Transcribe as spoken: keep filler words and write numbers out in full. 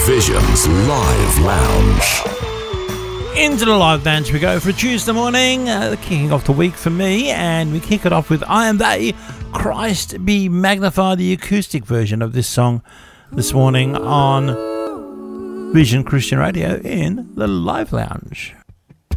Vision's Live Lounge. Into the Live Lounge we go for a Tuesday morning, uh, kicking off the week for me, and we kick it off with I Am They, Christ Be Magnified, the acoustic version of this song this morning on Vision Christian Radio in the Live Lounge.